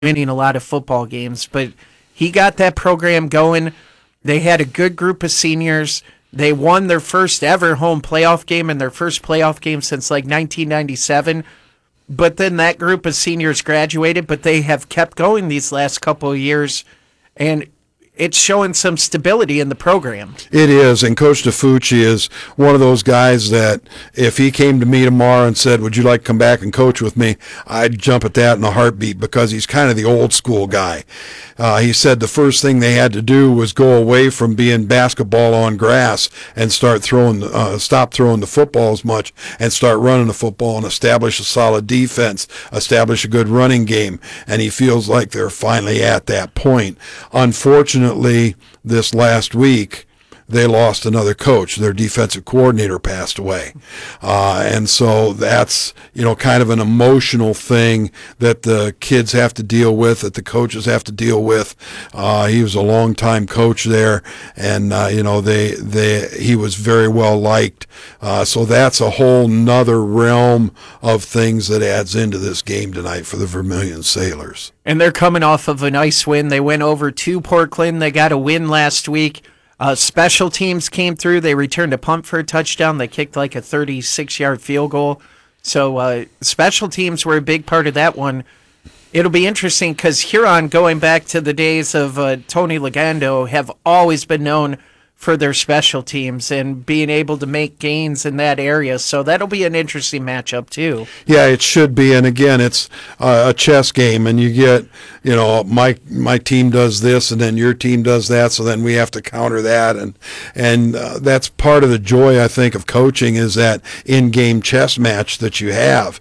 winning a lot of football games, but he got that program going. They had a good group of seniors. They won their first ever home playoff game and their first playoff game since like 1997. But then that group of seniors graduated, but they have kept going these last couple of years, and it's showing some stability in the program. It is, and Coach DeFucci is one of those guys that if he came to me tomorrow and said, would you like to come back and coach with me, I'd jump at that in a heartbeat because he's kind of the old school guy. He said the first thing they had to do was go away from being basketball on grass and start stop throwing the football as much and start running the football and establish a solid defense, establish a good running game, and he feels like they're finally at that point. Unfortunately, this last week, they lost another coach. Their defensive coordinator passed away. And so that's, kind of an emotional thing that the kids have to deal with, that the coaches have to deal with. He was a longtime coach there, and, he was very well liked. So that's a whole nother realm of things that adds into this game tonight for the Vermilion Sailors. And they're coming off of a nice win. They went over to Portland. They got a win last week. Special teams came through. They returned a punt for a touchdown. They kicked like a 36-yard field goal. So special teams were a big part of that one. It'll be interesting because Huron, going back to the days of Tony Legando, have always been known for their special teams and being able to make gains in that area. So that'll be an interesting matchup too. Yeah, it should be. And again, it's a chess game, and you get, my team does this and then your team does that, so then we have to counter that. And that's part of the joy, I think, of coaching is that in-game chess match that you have.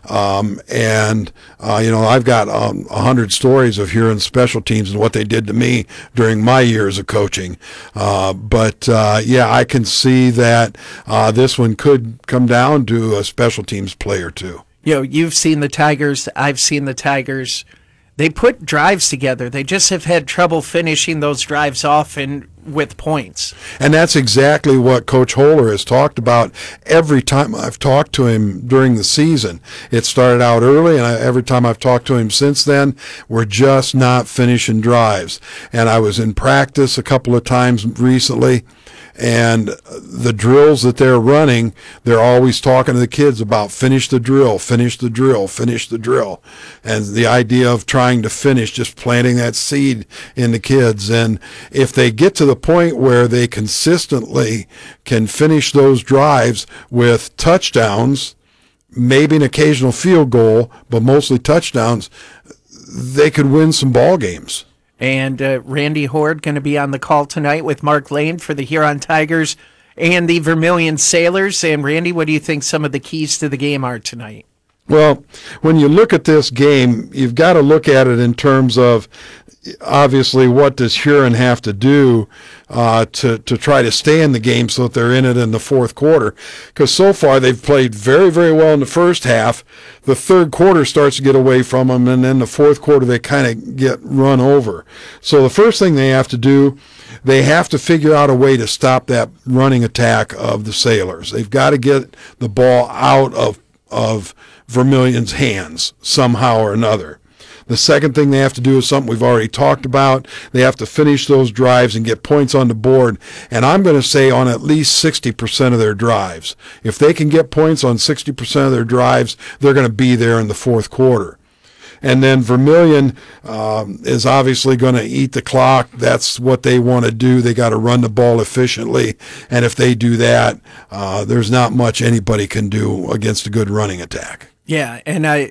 I've got 100 stories of Huron special teams and what they did to me during my years of coaching. But I can see that this one could come down to a special teams play or two. You've seen the Tigers. I've seen the Tigers. They put drives together. They just have had trouble finishing those drives off and with points. And that's exactly what Coach Holler has talked about every time I've talked to him during the season. It started out early, and every time I've talked to him since then, we're just not finishing drives. And I was in practice a couple of times recently, and the drills that they're running, they're always talking to the kids about finish the drill, finish the drill, finish the drill. And the idea of trying to finish, just planting that seed in the kids. And if they get to the point where they consistently can finish those drives with touchdowns, maybe an occasional field goal, but mostly touchdowns, they could win some ball games. And Randy Horde going to be on the call tonight with Mark Lane for the Huron Tigers and the Vermilion Sailors. And Randy, what do you think some of the keys to the game are tonight? Well, when you look at this game, you've got to look at it in terms of, obviously, what does Huron have to do to try to stay in the game so that they're in it in the fourth quarter? Because so far they've played very, very well in the first half. The third quarter starts to get away from them, and then the fourth quarter they kind of get run over. So the first thing they have to do, they have to figure out a way to stop that running attack of the Sailors. They've got to get the ball out of Vermilion's hands somehow or another. The second thing they have to do is something we've already talked about. They have to finish those drives and get points on the board. And I'm going to say on at least 60% of their drives. If they can get points on 60% of their drives, they're going to be there in the fourth quarter. And then Vermilion is obviously going to eat the clock. That's what they want to do. They got to run the ball efficiently. And if they do that, there's not much anybody can do against a good running attack. Yeah, and I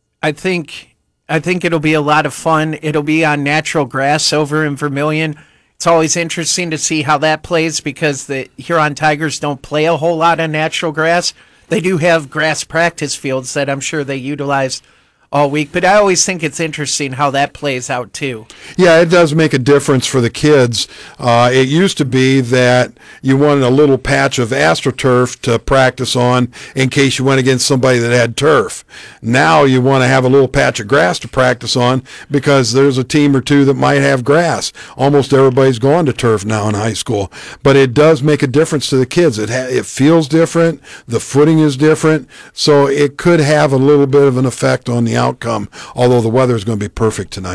think it'll be a lot of fun. It'll be on natural grass over in Vermilion. It's always interesting to see how that plays because the Huron Tigers don't play a whole lot on natural grass. They do have grass practice fields that I'm sure they utilize all week, but I always think it's interesting how that plays out too. Yeah, it does make a difference for the kids. It used to be that you wanted a little patch of AstroTurf to practice on in case you went against somebody that had turf. Now you want to have a little patch of grass to practice on because there's a team or two that might have grass. Almost everybody's gone to turf now in high school, but it does make a difference to the kids. It feels different. The footing is different, so it could have a little bit of an effect on the outcome, although the weather is going to be perfect tonight.